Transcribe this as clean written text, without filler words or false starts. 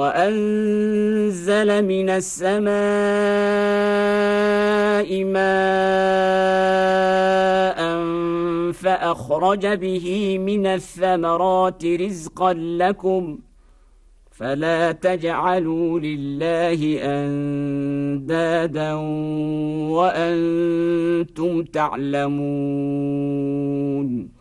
وأنزل من السماء ماء فأخرج به من الثمرات رزقا لكم فلا تجعلوا لله أندادا وأنتم تعلمون